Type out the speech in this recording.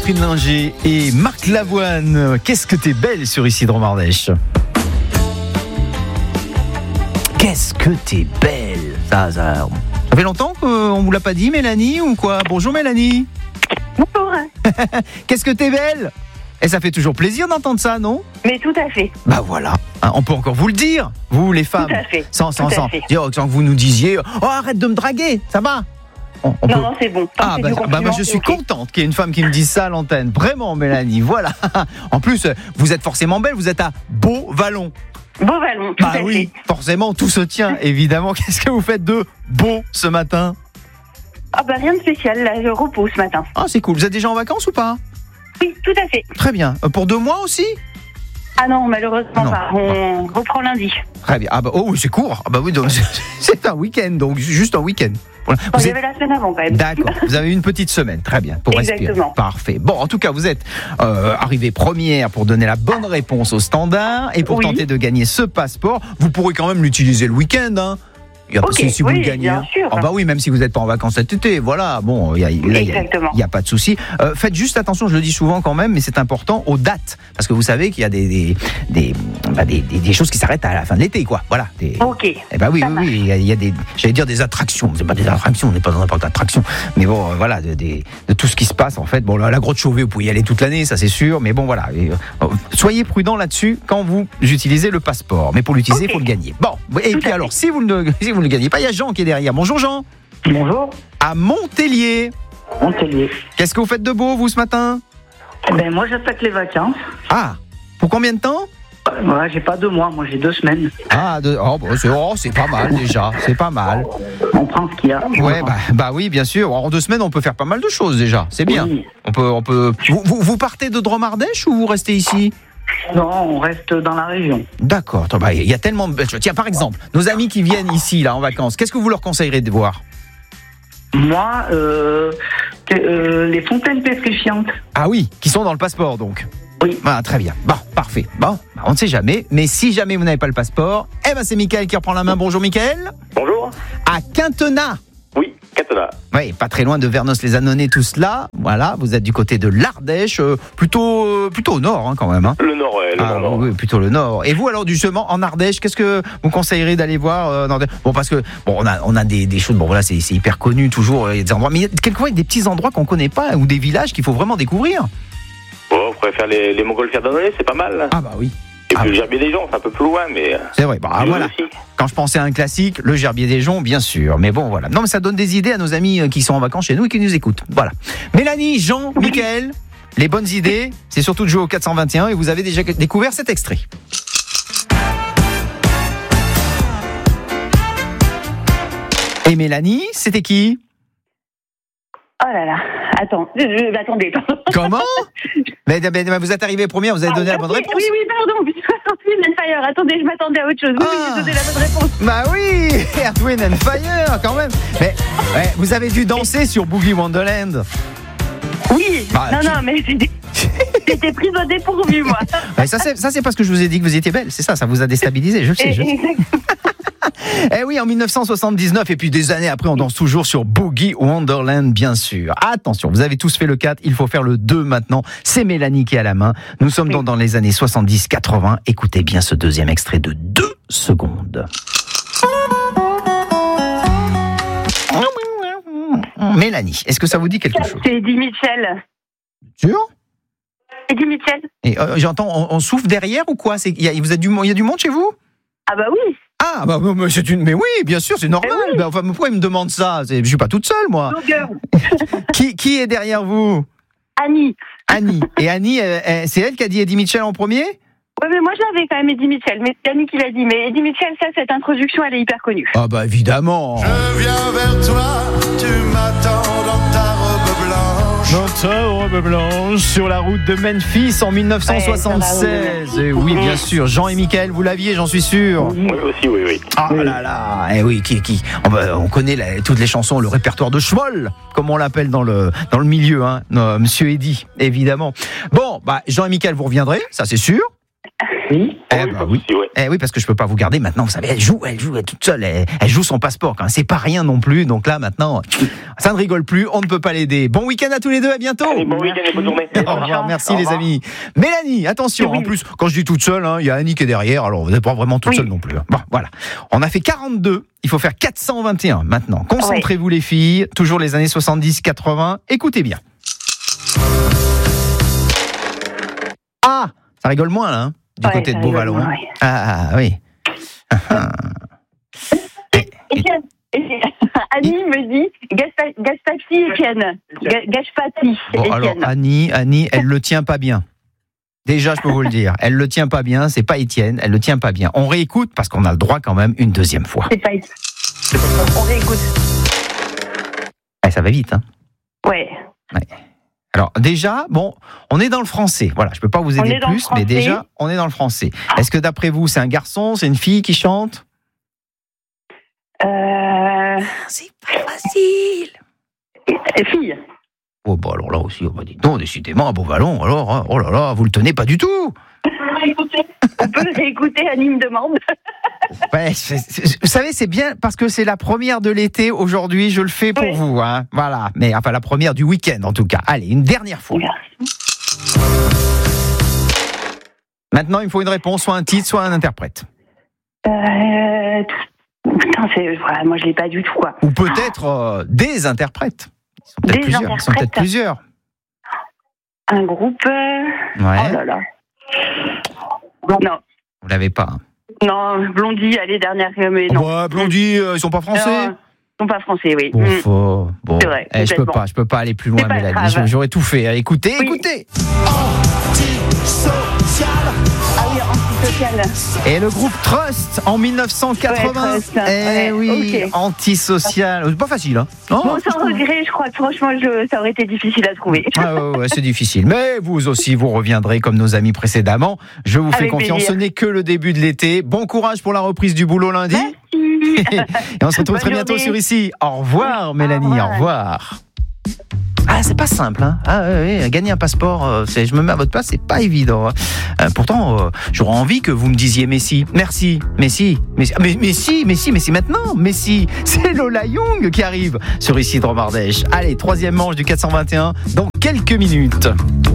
Catherine Linger et Marc Lavoine. Qu'est-ce que t'es belle sur Isidre Mardèche. Qu'est-ce que t'es belle. Ça fait longtemps qu'on vous l'a pas dit, Mélanie, ou quoi? Bonjour Mélanie. Bonjour. Qu'est-ce que t'es belle. Et ça fait toujours plaisir d'entendre ça, non? Mais tout à fait. Bah voilà, on peut encore vous le dire, vous les femmes. Tout à fait. Sans que vous nous disiez « Oh, arrête de me draguer, ça va ?» Non, c'est bon. Moi je suis contente qu'il y ait une femme qui me dise ça à l'antenne. Vraiment, Mélanie, voilà. En plus, vous êtes forcément belle, vous êtes à Beauvallon. Beauvallon, tout à fait. Oui, forcément, tout se tient, évidemment. Qu'est-ce que vous faites de beau ce matin? Rien de spécial, là, je repose ce matin. Ah, c'est cool. Vous êtes déjà en vacances ou pas? Oui, tout à fait. Très bien. Pour 2 mois aussi? Ah non, malheureusement pas. On reprend lundi. Très bien. Oh oui, c'est court. Oui, donc c'est un week-end, donc juste un week-end. Voilà. Il y avait la semaine avant quand même. D'accord. Vous avez une petite semaine, très bien, pour respirer. Parfait. Bon, en tout cas, vous êtes arrivée première pour donner la bonne réponse au standard et pour tenter de gagner ce passeport. Vous pourrez quand même l'utiliser le week-end, hein. Si vous le gagnez. Bien sûr. Oui, même si vous n'êtes pas en vacances cet été, voilà. Bon, il n'y a pas de souci. Faites juste attention, je le dis souvent quand même, mais c'est important aux dates, parce que vous savez qu'il y a des choses qui s'arrêtent à la fin de l'été, quoi. Voilà. Ok. Oui, il y a des attractions. C'est pas des attractions, on n'est pas dans n'importe quelle attraction, mais bon, voilà, de tout ce qui se passe en fait. Bon, la grotte Chauvet, vous pouvez y aller toute l'année, ça c'est sûr, mais bon, voilà. Soyez prudents là-dessus quand vous utilisez le passeport, mais pour l'utiliser, il faut le gagner. Bon, et puis alors, si vous ne le gagnez pas, il y a Jean qui est derrière. Bonjour Jean. Bonjour. À Montpellier. Qu'est-ce que vous faites de beau, vous, ce matin? Moi, j'attaque les vacances. Ah, pour combien de temps? J'ai pas 2 mois, moi j'ai 2 semaines. C'est pas mal déjà, c'est pas mal. On prend ce qu'il y a. Ouais, oui, bien sûr. En 2 semaines, on peut faire pas mal de choses déjà, c'est bien. Oui. On peut. Vous partez de Drôme-Ardèche ou vous restez ici? Non, on reste dans la région. D'accord. Il y a tellement de... Tiens, par exemple, nos amis qui viennent ici, là, en vacances, qu'est-ce que vous leur conseillerez de voir? Moi, les fontaines pétrifiantes. Ah oui, qui sont dans le passeport, donc. Oui. Très bien. Parfait. On ne sait jamais. Mais si jamais vous n'avez pas le passeport, c'est Mickaël qui reprend la main. Bonjour Mickaël. Bonjour. À Quintenat. Oui, Quintenat. Oui, pas très loin de Vernos-les-Annonay, tout cela. Voilà, vous êtes du côté de l'Ardèche, plutôt au nord, hein, quand même. Hein. Le nord, ouais. Nord. Oui, plutôt le nord. Et vous, alors, justement, en Ardèche, qu'est-ce que vous conseillerez d'aller voir parce que on a des choses. Bon, voilà, c'est hyper connu toujours. Il y a des endroits, mais quelquefois il y a des petits endroits qu'on connaît pas ou des villages qu'il faut vraiment découvrir. Bon, on pourrait faire les montgolfières d'Annonay, c'est pas mal. Ah bah oui. Et puis le Gerbier des Joncs, c'est un peu plus loin, mais... C'est vrai, voilà. Aussi. Quand je pensais à un classique, le Gerbier des Joncs, bien sûr. Mais bon, voilà. Non, mais ça donne des idées à nos amis qui sont en vacances chez nous et qui nous écoutent. Voilà. Mélanie, Jean, Mickaël, les bonnes idées, c'est surtout de jouer au 421 et vous avez déjà découvert cet extrait. Et Mélanie, c'était qui? Oh là là, attendez. Comment? mais vous êtes arrivé première, vous avez donné la bonne réponse. Oui, pardon. Earth, Wind & Fire. Attendez, je m'attendais à autre chose. Oui, j'ai donné la bonne réponse. Bah oui, Earth, Wind & Fire, quand même. Mais vous avez dû danser sur Boogie Wonderland. Oui, mais j'étais prise au dépourvu, moi. Ça c'est parce que je vous ai dit que vous étiez belle, c'est ça vous a déstabilisé, je le sais. Oui, en 1979, et puis des années après, on danse toujours sur Boogie Wonderland, bien sûr. Attention, vous avez tous fait le 4, il faut faire le 2 maintenant. C'est Mélanie qui a la main. Nous sommes dans les années 70-80. Écoutez bien ce deuxième extrait de 2 secondes. Mélanie, est-ce que ça vous dit quelque chose? C'est Eddie Mitchell. Sûr? Eddie Mitchell. Et j'entends, on souffle derrière ou quoi? Il y a du monde chez vous? Ah bah oui. Ah mais oui, bien sûr, c'est normal. Oui. Pourquoi il me demande ça? Je suis pas toute seule, moi. Qui est derrière vous? Annie. Et Annie, c'est elle qui a dit Eddie Mitchell en premier? Oui, mais moi je l'avais quand même, Eddie Mitchell, mais c'est Annie qui l'a dit. Mais Eddie Mitchell, cette introduction, elle est hyper connue. Ah bah évidemment. Je viens vers toi, tu m'attends dans ta robe blanche. Dans ta robe blanche, sur la route de Memphis en 1976. Et oui, bien sûr, Jean et Mickaël, vous l'aviez, j'en suis sûr. Oui, aussi, oui. Ah là là, oui, on connaît toutes les chansons, le répertoire de Schmoll, comme on l'appelle dans le milieu, hein, Monsieur Eddy, évidemment. Bon, Jean et Mickaël, vous reviendrez, ça c'est sûr. Oui. Oui. Ouais. Oui, parce que je peux pas vous garder maintenant. Vous savez, elle joue toute seule. Elle joue son passeport. Quand c'est pas rien non plus. Donc là, maintenant, ça ne rigole plus. On ne peut pas l'aider. Bon week-end à tous les deux. À bientôt. Allez, bon week-end et bonne journée. Au revoir. Merci les amis. Mélanie, attention. En plus, quand je dis toute seule, il y a Annie qui est derrière. Alors vous n'êtes pas vraiment toute seule non plus. Bon, voilà. On a fait 42. Il faut faire 421 maintenant. Concentrez-vous les filles. Toujours les années 70-80. Écoutez bien. Ah, ça rigole moins là. Du côté de Beauvallon. Ah oui. Annie me dit Gaspati Etienne. Gaspati. Bon, alors Annie, elle le tient pas bien. Déjà, je peux vous le dire, elle le tient pas bien. C'est pas Étienne, elle le tient pas bien. On réécoute parce qu'on a le droit quand même une deuxième fois. C'est pas Étienne. On réécoute. Ça va vite, hein. Ouais. Alors déjà, bon, on est dans le français. Voilà, je peux pas vous aider plus, mais déjà, on est dans le français. Est-ce que d'après vous, c'est un garçon, c'est une fille qui chante ? C'est pas facile. Fille. Oh bah alors là aussi, dis donc, décidément, à Beauvallon, alors, oh là là, vous le tenez pas du tout. On peut réécouter, Annie me demande. Ouais, vous savez, c'est bien parce que c'est la première de l'été aujourd'hui, je le fais pour vous, hein. Voilà, mais enfin la première du week-end en tout cas. Allez, une dernière fois. Maintenant, il me faut une réponse, soit un titre, soit un interprète. Putain, moi je l'ai pas du tout quoi. Ou peut-être des interprètes. Ils sont peut-être plusieurs. Un groupe. Ouais. Oh là là. Non. Vous l'avez pas. Hein. Non, Blondie, allez, dernière, mais non. Ouais, Blondie, ils sont pas français. Ils sont pas français, oui. Bon, c'est vrai, je peux pas aller plus loin, Mélanie. J'aurais tout fait. Écoutez. Antisocial. Ah oui, Antisocial. Et le groupe Trust en 1980. Antisocial. C'est pas facile, hein. Non, bon, sans regret, je crois que franchement, ça aurait été difficile à trouver. Ouais, c'est difficile. Mais vous aussi, vous reviendrez comme nos amis précédemment. Je vous fais confiance. Plaisir. Ce n'est que le début de l'été. Bon courage pour la reprise du boulot lundi. Merci. Et on se retrouve très bientôt sur Ici. Au revoir, Mélanie. Au revoir. Ah, c'est pas simple, hein. Gagner un passeport, je me mets à votre place, c'est pas évident. Pourtant, j'aurais envie que vous me disiez Messi. Merci, Messi. Mais c'est maintenant. Messi, c'est Lola Young qui arrive sur Ici de Romardèche. Allez, troisième manche du 421 dans quelques minutes.